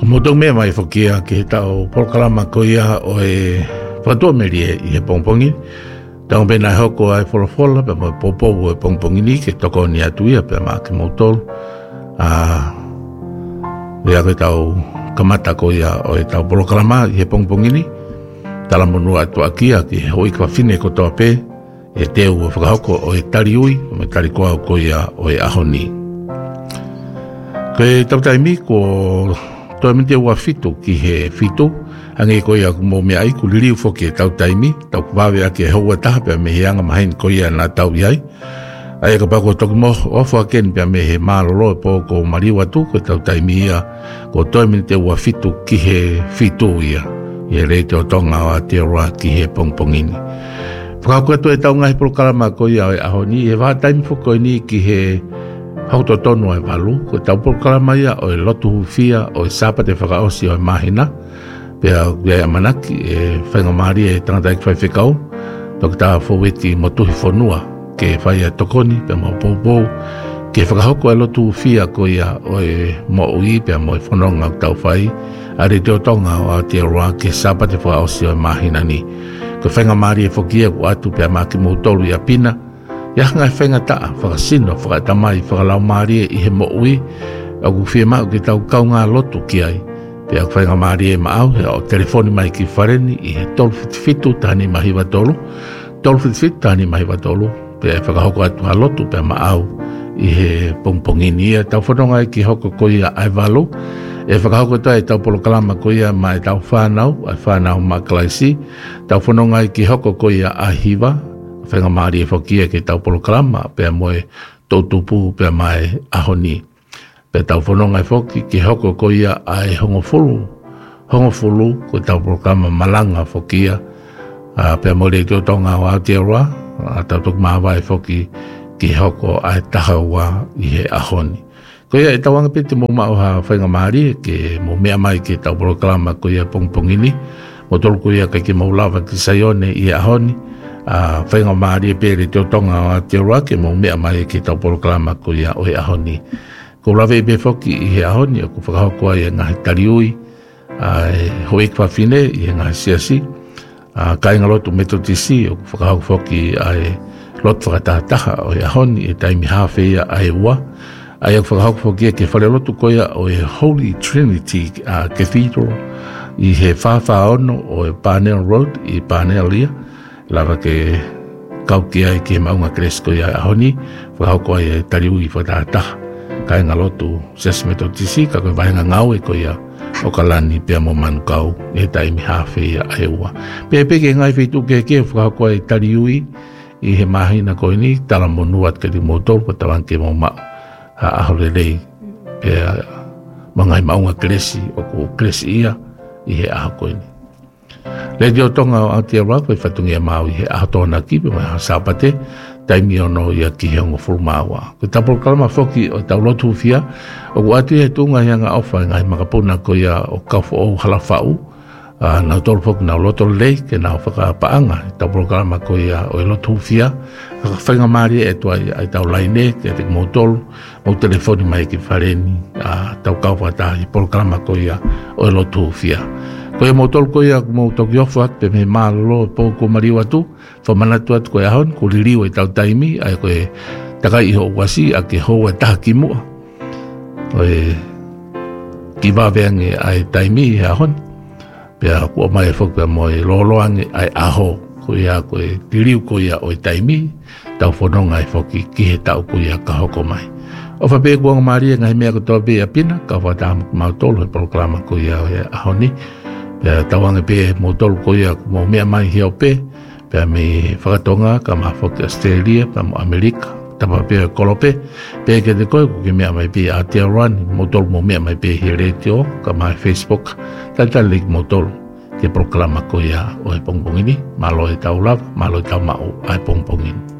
Motong me mai fokia ke tau proklama ko ia o e fatua merie i he pongpongi. Tau bena hoko ai fola pe mo popo o pongpongi ni ke toko ni atu ia pe ma ke motol. Ia ke tau kamata ko ia o e tau proklama i he pongpongi ni. Tala monua atu akia ke hoi kwa fine ko toa pe e teu o whakahoko o e tari ui o me tari koa ko ia o e ahoni. Ke tau taimi ko toa minte ua fitu ki he fitu ange ko ia mo me ai ku liriu foke tau taimi tau kuwawe ake hoa taha pia me heanga mahain ko ia na tau iai ai ka pako toki mo ofo aken pia me he malolo po ko mariwa tu ko tau taimi ia ko toa minte ua fitu ki he fitu ia ia reite o tonga o ateroa ki he pongpongini whakako atu e tau ngahi prokalama ko ia o e ahoni e waha taimi foko ni ki he hauto tonu e walu, ko tau proklama ia o e lotu hufia o e sapa te whakaosi o e mahina, pia ea manaki e whainga maari e tangata e whaiwhekau, toki tā fōweti motuhi whanua, ke whai a tokoni, pia mo pōpō, ke whakahoko e lotu hufia ko ia o e mo ui, pia mo e whanonga o tau whai, are te o tonga o Aotearoa ke sapa te whakaosi o e mahina ni. Ko whainga maari e whakia ku atu pia maki mautolu i a pina, ia ngai whenga taa, whakasino, whakatamai, whakalau maari i he mo ui, au whia mau ki tau kau ngā lotu ki ai. Pia whenga maari e maau, he o telefoni mai ki whareni i he tolwhitifitu tāni mahiwa tolu, tolwhitifitu tāni mahiwa tolu, pia whakahoko atu ha lotu pia maau i he pongpongini ia, tau whanonga i ki hoko ko ia ai walu, e whakahoko toa e tau polokalama ko ia mai tau whanau, ai whanau makalaisi, tau whanonga i ki hoko ko ia ai hiwa, whenga maari e whakia ke tau polokalama, pia moe tautupu pia mai ahoni. Pia tau whanonga e whoki ke hoko ko ia ai hongofulu ko tau polokalama malanga whakia, pia moe rei tonga o Aotearoa, tau tuk mahawa e whoki ke hoko ai tahaua i he ahoni. Ko ia e tawanga pete mo mao ha whenga maari ke mo mea mai ke tau polokalama ko ia pongpongini, mo tolu ko ia ke maulawa ki Sayone i ahoni, whainga maari e pere te o tonga o Aotearoa ke mo mea mai ke tau polokalama ko ia o he ahoni. Ko lawe e be whoki i he ahoni, ko whakahoko ai e ngahi tariui, hoi kwa whine i he ngahi siasi, ka inga lotu metotisi, o whakahoko whoki ai lotu whakatahataha o he ahoni, e taimi hawhi ia ai ua, ai e whakahoko whoki e ke whare lotu ko ia o he Holy Trinity Cathedral, i he whawhaono o e Parnell Road i Parnell ia, lava ke kau ki ai ke maunga kresko i ahoni, whakahoko ai e tariui whakatahataha, ka inga lotu sesmeto tisi, ka koe vahenga ngau e ko ia o kalani pia mo manu kau, e taimi hawhi ia ai ua. Pea peke ngai whitu ke whakahoko ai tariui, i he mahina koe ni, tala monuat ka di motol, ko tawan ke mo mao, ha ahore rei, pea mangai maunga kresi, o ko kresi ia, i he aho koe ni. Le dio tonga o Aotearoa koe whatungia mau i he aho tōna ki, pe mai sapate, taimi ono ia ki heongo furumāua. Ko tapol kalama whoki o tau lotu whia, o ku atu he tunga hianga awha ngai makapuna ko ia o kauwha o halawhau, nau tolu whoki nau loto lei, ke nau whakapaanga, tapol kalama ko ia o lotu whia, whainga maari e tua ai tau laine, ke te mo tolu, mo telefoni mai ki whareni, tau kauwha tahi, pol kalama ko ia o lotu whia. Ko e motol ko ia mo toki ofu at pe me malolo po ko mariwa tu fa manatu at ko e ahon ko liriu e tau taimi ai ko e takai ho wasi a ke ho e taki mua ko e ki ba vengi ai taimi e ahon pe a ko mai fok pe mo e loloangi ai aho ko ia ko e liriu ko ia o e taimi tau fononga ai foki ki he tau ko ia ka hoko mai o fa pe ko ngari ngai me ko to be a pina ka fa tam ma tolo proklama ko ia o e ahoni tawanga pe mo tolu ko ia mo mea mai hio pe pe me whakatonga ka ma whoki Australia pa mo Amerika tapa pe kolope pe ke te koe ko ke mea mai pe Aotearoa mo tolu mo mea mai pe hi retio ka mai Facebook tata lik mo tolu ke proklama ko ia o e pongpongini malo e tau lava malo e tau mau ai pongpongini.